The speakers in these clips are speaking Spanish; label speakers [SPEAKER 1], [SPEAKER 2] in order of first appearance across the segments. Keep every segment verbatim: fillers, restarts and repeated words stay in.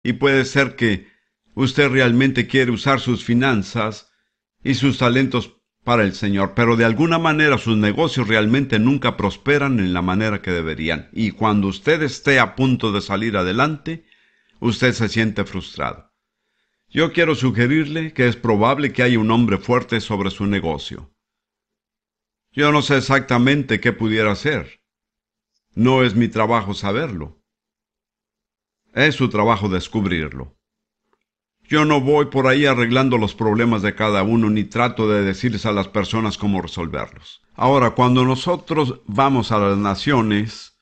[SPEAKER 1] Y puede ser que usted realmente quiere usar sus finanzas y sus talentos para el Señor, pero de alguna manera sus negocios realmente nunca prosperan en la manera que deberían. Y cuando usted esté a punto de salir adelante, usted se siente frustrado. Yo quiero sugerirle que es probable que haya un hombre fuerte sobre su negocio. Yo no sé exactamente qué pudiera ser. No es mi trabajo saberlo. Es su trabajo descubrirlo. Yo no voy por ahí arreglando los problemas de cada uno ni trato de decirles a las personas cómo resolverlos. Ahora, cuando nosotros vamos a las naciones,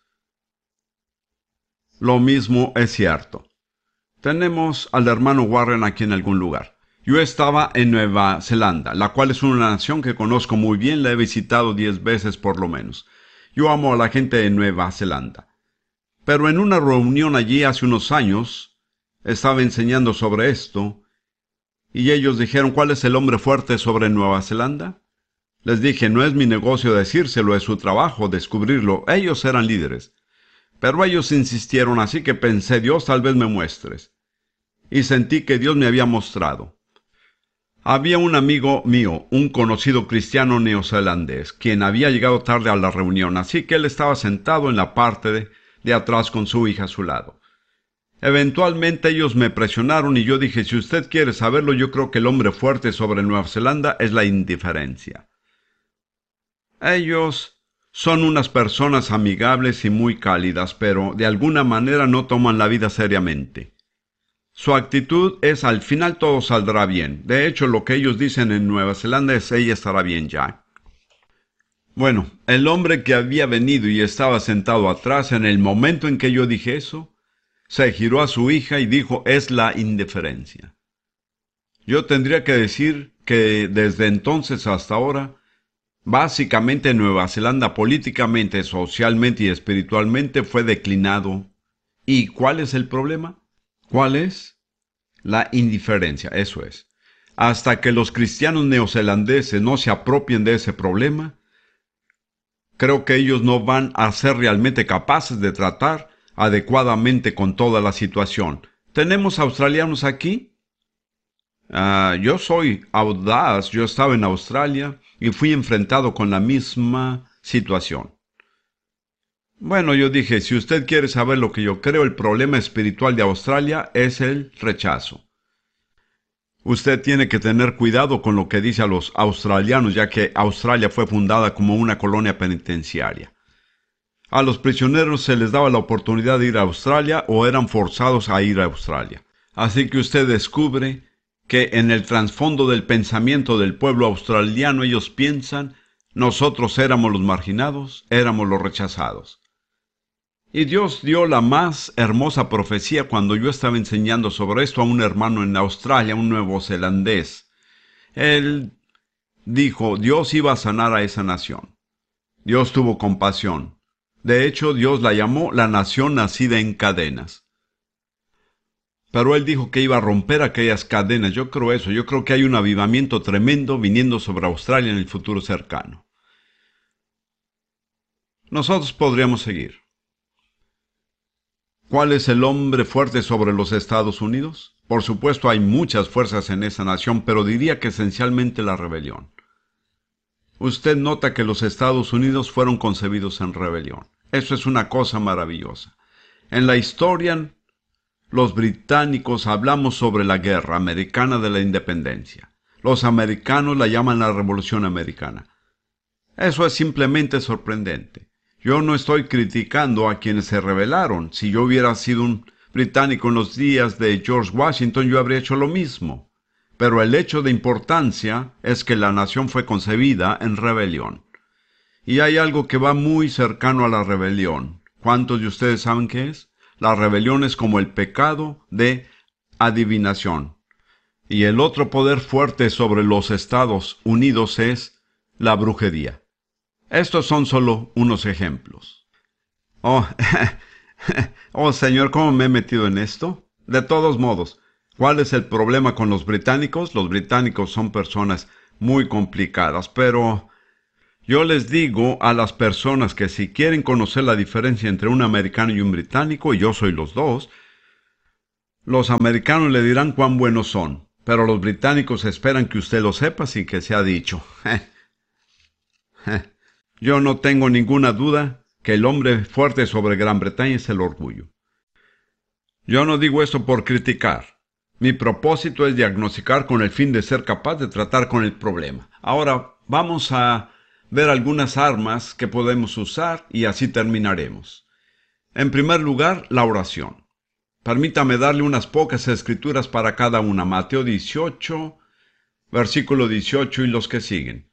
[SPEAKER 1] lo mismo es cierto. Tenemos al hermano Warren aquí en algún lugar. Yo estaba en Nueva Zelanda, la cual es una nación que conozco muy bien, la he visitado diez veces por lo menos. Yo amo a la gente de Nueva Zelanda. Pero en una reunión allí hace unos años, estaba enseñando sobre esto, y ellos dijeron, ¿cuál es el hombre fuerte sobre Nueva Zelanda? Les dije, no es mi negocio decírselo, es su trabajo descubrirlo. Ellos eran líderes. Pero ellos insistieron, así que pensé, Dios, tal vez me muestres. Y sentí que Dios me había mostrado. Había un amigo mío, un conocido cristiano neozelandés, quien había llegado tarde a la reunión, así que él estaba sentado en la parte de, de atrás con su hija a su lado. Eventualmente ellos me presionaron y yo dije, si usted quiere saberlo, yo creo que el hombre fuerte sobre Nueva Zelanda es la indiferencia. Ellos son unas personas amigables y muy cálidas, pero de alguna manera no toman la vida seriamente. Su actitud es al final todo saldrá bien. De hecho, lo que ellos dicen en Nueva Zelanda es ella estará bien ya. Bueno, el hombre que había venido y estaba sentado atrás en el momento en que yo dije eso, se giró a su hija y dijo, es la indiferencia. Yo tendría que decir que desde entonces hasta ahora, básicamente Nueva Zelanda políticamente, socialmente y espiritualmente fue declinado. ¿Y cuál es el problema? ¿Cuál es? La indiferencia, eso es. Hasta que los cristianos neozelandeses no se apropien de ese problema, creo que ellos no van a ser realmente capaces de tratar adecuadamente con toda la situación. ¿Tenemos australianos aquí? Uh, yo soy audaz, yo estaba en Australia y fui enfrentado con la misma situación. Bueno, yo dije, si usted quiere saber lo que yo creo, el problema espiritual de Australia es el rechazo. Usted tiene que tener cuidado con lo que dice a los australianos, ya que Australia fue fundada como una colonia penitenciaria. A los prisioneros se les daba la oportunidad de ir a Australia o eran forzados a ir a Australia. Así que usted descubre que en el trasfondo del pensamiento del pueblo australiano ellos piensan, nosotros éramos los marginados, éramos los rechazados. Y Dios dio la más hermosa profecía cuando yo estaba enseñando sobre esto a un hermano en Australia, un neozelandés. Él dijo, Dios iba a sanar a esa nación. Dios tuvo compasión. De hecho, Dios la llamó la nación nacida en cadenas. Pero él dijo que iba a romper aquellas cadenas. Yo creo eso. Yo creo que hay un avivamiento tremendo viniendo sobre Australia en el futuro cercano. Nosotros podríamos seguir. ¿Cuál es el hombre fuerte sobre los Estados Unidos? Por supuesto, hay muchas fuerzas en esa nación, pero diría que esencialmente la rebelión. Usted nota que los Estados Unidos fueron concebidos en rebelión. Eso es una cosa maravillosa. En la historia, los británicos hablamos sobre la guerra americana de la independencia. Los americanos la llaman la Revolución Americana. Eso es simplemente sorprendente. Yo no estoy criticando a quienes se rebelaron. Si yo hubiera sido un británico en los días de George Washington, yo habría hecho lo mismo. Pero el hecho de importancia es que la nación fue concebida en rebelión. Y hay algo que va muy cercano a la rebelión. ¿Cuántos de ustedes saben qué es? La rebelión es como el pecado de adivinación. Y el otro poder fuerte sobre los Estados Unidos es la brujería. Estos son solo unos ejemplos. Oh, oh Señor, ¿cómo me he metido en esto? De todos modos, ¿cuál es el problema con los británicos? Los británicos son personas muy complicadas, pero yo les digo a las personas que si quieren conocer la diferencia entre un americano y un británico, y yo soy los dos, Los americanos le dirán cuán buenos son, pero los británicos esperan que usted lo sepa sin que sea dicho. Yo no tengo ninguna duda que el hombre fuerte sobre Gran Bretaña es el orgullo. Yo no digo esto por criticar. Mi propósito es diagnosticar con el fin de ser capaz de tratar con el problema. Ahora vamos a ver algunas armas que podemos usar y así terminaremos. En primer lugar, la oración. Permítame darle unas pocas escrituras para cada una. Mateo dieciocho, versículo dieciocho y los que siguen.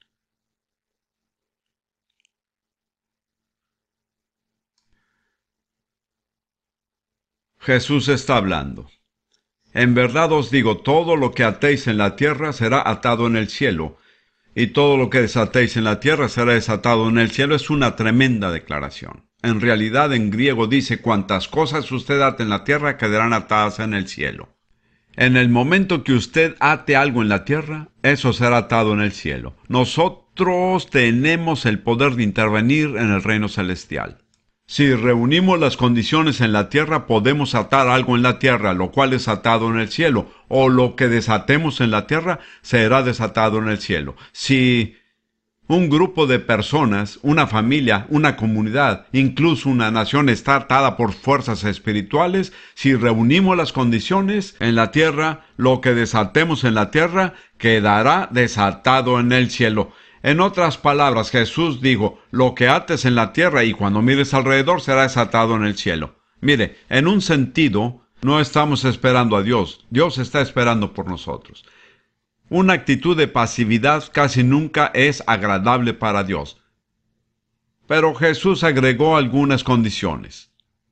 [SPEAKER 1] Jesús está hablando. En verdad os digo, todo lo que atéis en la tierra será atado en el cielo, y todo lo que desatéis en la tierra será desatado en el cielo. Es una tremenda declaración. En realidad, en griego dice, cuantas cosas usted ate en la tierra quedarán atadas en el cielo. En el momento que usted ate algo en la tierra, eso será atado en el cielo. Nosotros tenemos el poder de intervenir en el reino celestial. Si reunimos las condiciones en la tierra, podemos atar algo en la tierra, lo cual es atado en el cielo, o lo que desatemos en la tierra será desatado en el cielo. Si un grupo de personas, una familia, una comunidad, incluso una nación está atada por fuerzas espirituales, si reunimos las condiciones en la tierra, lo que desatemos en la tierra quedará desatado en el cielo. En otras palabras, Jesús dijo, lo que ates en la tierra y cuando mires alrededor será desatado en el cielo. Mire, en un sentido, no estamos esperando a Dios. Dios está esperando por nosotros. Una actitud de pasividad casi nunca es agradable para Dios. Pero Jesús agregó algunas condiciones.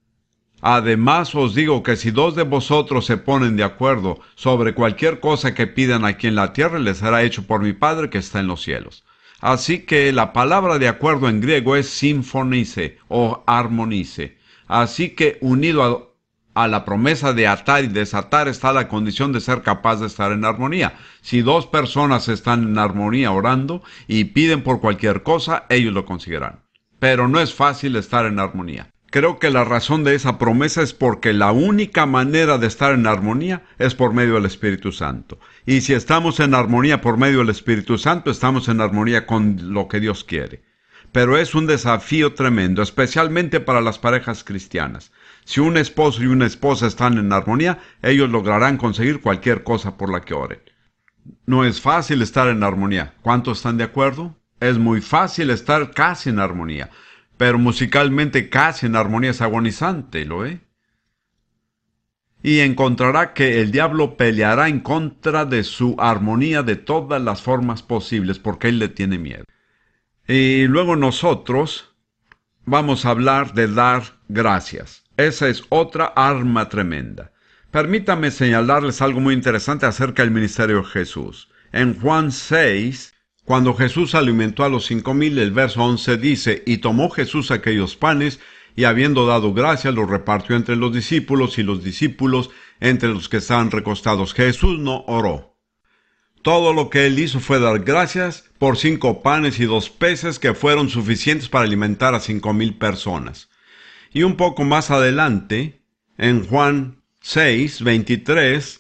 [SPEAKER 1] Además os digo que si dos de vosotros se ponen de acuerdo sobre cualquier cosa que pidan aquí en la tierra, les será hecho por mi Padre que está en los cielos. Así que la palabra de acuerdo en griego es sinfonice o armonice. Así que unido a, a la promesa de atar y desatar está la condición de ser capaz de estar en armonía. Si dos personas están en armonía orando y piden por cualquier cosa, ellos lo conseguirán. Pero no es fácil estar en armonía. Creo que la razón de esa promesa es porque la única manera de estar en armonía es por medio del Espíritu Santo. Y si estamos en armonía por medio del Espíritu Santo, estamos en armonía con lo que Dios quiere. Pero es un desafío tremendo, especialmente para las parejas cristianas. Si un esposo y una esposa están en armonía, ellos lograrán conseguir cualquier cosa por la que oren. No es fácil estar en armonía. ¿Cuántos están de acuerdo? Es muy fácil estar casi en armonía. Pero musicalmente casi en armonía es agonizante, ¿lo ve? Y encontrará que el diablo peleará en contra de su armonía de todas las formas posibles, porque él le tiene miedo. Y luego nosotros vamos a hablar de dar gracias. Esa es otra arma tremenda. Permítame señalarles algo muy interesante acerca del ministerio de Jesús. En Juan seis... Cuando Jesús alimentó a los cinco mil, el verso once dice, y tomó Jesús aquellos panes, y habiendo dado gracias, los repartió entre los discípulos, y los discípulos entre los que estaban recostados. Jesús no oró. Todo lo que él hizo fue dar gracias por cinco panes y dos peces que fueron suficientes para alimentar a cinco mil personas. Y un poco más adelante, en Juan seis, veintitrés,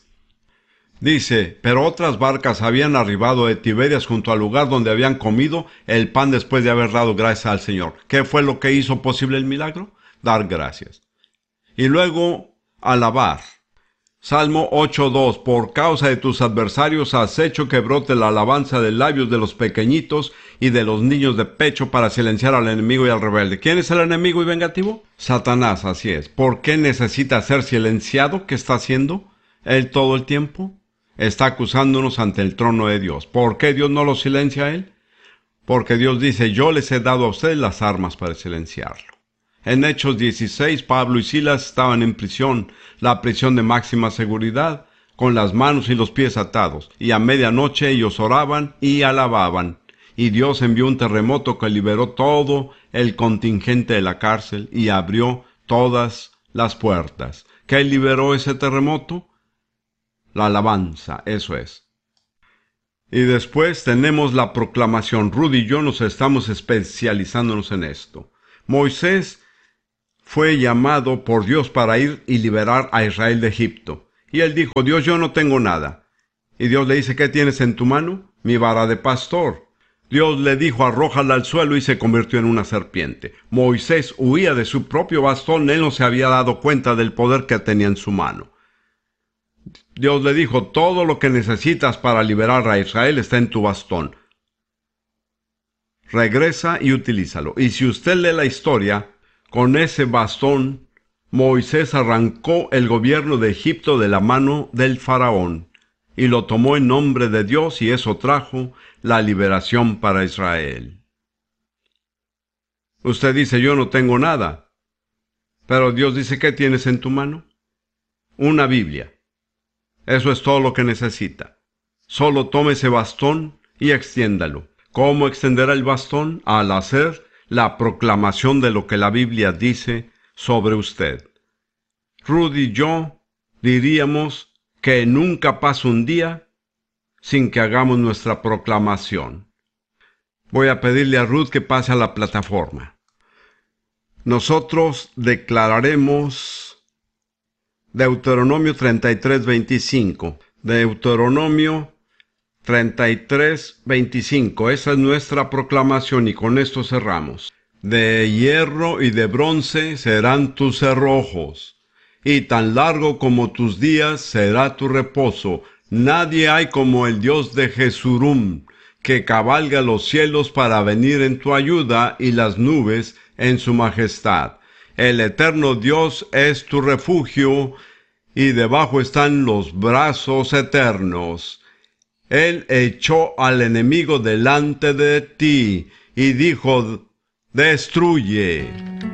[SPEAKER 1] dice, pero otras barcas habían arribado de Tiberias junto al lugar donde habían comido el pan después de haber dado gracias al Señor. ¿Qué fue lo que hizo posible el milagro? Dar gracias. Y luego, alabar. Salmo ocho dos, por causa de tus adversarios has hecho que brote la alabanza de labios de los pequeñitos y de los niños de pecho para silenciar al enemigo y al rebelde. ¿Quién es el enemigo y vengativo? Satanás, así es. ¿Por qué necesita ser silenciado? ¿Qué está haciendo él todo el tiempo? Está acusándonos ante el trono de Dios. ¿Por qué Dios no lo silencia a él? Porque Dios dice, yo les he dado a ustedes las armas para silenciarlo. En Hechos dieciséis, Pablo y Silas estaban en prisión, la prisión de máxima seguridad, con las manos y los pies atados, y a medianoche ellos oraban y alababan. Y Dios envió un terremoto que liberó todo el contingente de la cárcel y abrió todas las puertas. ¿Qué liberó ese terremoto? La alabanza, eso es. Y después tenemos la proclamación. Rudy y yo nos estamos especializándonos en esto. Moisés fue llamado por Dios para ir y liberar a Israel de Egipto. Y él dijo, Dios, yo no tengo nada. Y Dios le dice, ¿qué tienes en tu mano? Mi vara de pastor. Dios le dijo, arrójala al suelo, y se convirtió en una serpiente. Moisés huía de su propio bastón, él no se había dado cuenta del poder que tenía en su mano. Dios le dijo, todo lo que necesitas para liberar a Israel está en tu bastón. Regresa y utilízalo. Y si usted lee la historia, con ese bastón, Moisés arrancó el gobierno de Egipto de la mano del faraón, y lo tomó en nombre de Dios, y eso trajo la liberación para Israel. Usted dice, yo no tengo nada. Pero Dios dice, ¿qué tienes en tu mano? Una Biblia. Eso es todo lo que necesita. Solo tome ese bastón y extiéndalo. ¿Cómo extenderá el bastón? Al hacer la proclamación de lo que la Biblia dice sobre usted. Ruth y yo diríamos que nunca pasa un día sin que hagamos nuestra proclamación. Voy a pedirle a Ruth que pase a la plataforma. Nosotros declararemos Deuteronomio treinta y tres, veinticinco. Deuteronomio treinta y tres, veinticinco. Esa es nuestra proclamación y con esto cerramos. De hierro y de bronce serán tus cerrojos, y tan largo como tus días será tu reposo. Nadie hay como el Dios de Jesurum, que cabalga los cielos para venir en tu ayuda y las nubes en su majestad. El eterno Dios es tu refugio, y debajo están los brazos eternos. Él echó al enemigo delante de ti, y dijo, destruye.